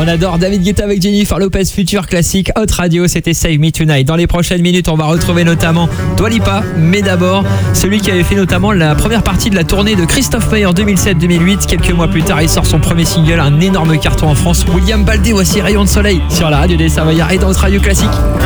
On adore David Guetta avec Jennifer Lopez, futur classique Hot Radio, c'était Save Me Tonight. Dans les prochaines minutes, on va retrouver notamment Dua Lipa, mais d'abord, celui qui avait fait notamment la première partie de la tournée de Christophe Maé en 2007-2008. Quelques mois plus tard, il sort son premier single, un énorme carton en France. William Baldé, voici Rayon de soleil sur la radio des Savoyards et dans Hot Radio Classique.